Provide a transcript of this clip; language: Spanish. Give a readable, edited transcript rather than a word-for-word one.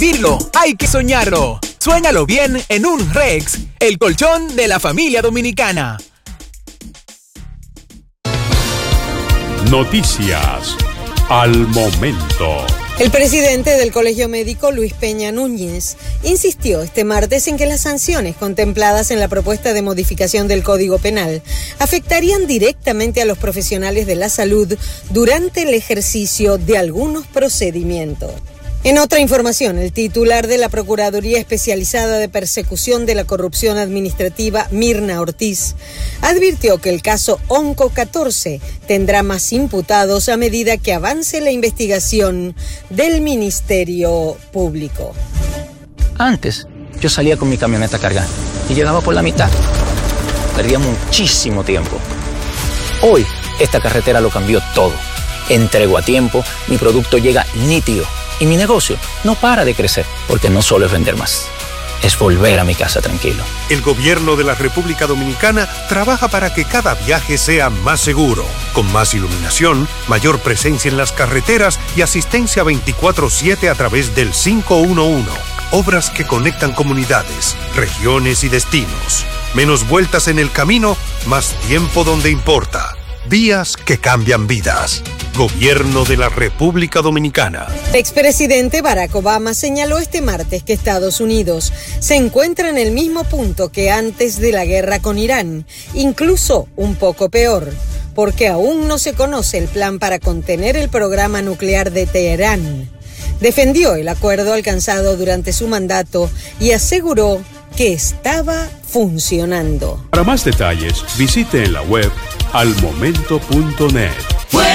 sentirlo, hay que soñarlo. Suéñalo bien en un Rex, el colchón de la familia dominicana. Noticias al momento. El presidente del Colegio Médico, Luis Peña Núñez, insistió este martes en que las sanciones contempladas en la propuesta de modificación del Código Penal afectarían directamente a los profesionales de la salud durante el ejercicio de algunos procedimientos. En otra información, el titular de la Procuraduría Especializada de Persecución de la Corrupción Administrativa, Mirna Ortiz, advirtió que el caso Onco 14 tendrá más imputados a medida que avance la investigación del Ministerio Público. Antes, yo salía con mi camioneta cargada y llegaba por la mitad. Perdía muchísimo tiempo. Hoy, esta carretera lo cambió todo. Entrego a tiempo, mi producto llega nítido. Y mi negocio no para de crecer, porque no solo es vender más, es volver a mi casa tranquilo. El gobierno de la República Dominicana trabaja para que cada viaje sea más seguro, con más iluminación, mayor presencia en las carreteras y asistencia 24/7 a través del 511. Obras que conectan comunidades, regiones y destinos. Menos vueltas en el camino, más tiempo donde importa. Vías que cambian vidas. Gobierno de la República Dominicana. El expresidente Barack Obama señaló este martes que Estados Unidos se encuentra en el mismo punto que antes de la guerra con Irán, incluso un poco peor, porque aún no se conoce el plan para contener el programa nuclear de Teherán. Defendió el acuerdo alcanzado durante su mandato y aseguró que estaba funcionando. Para más detalles, visite en la web almomento.net.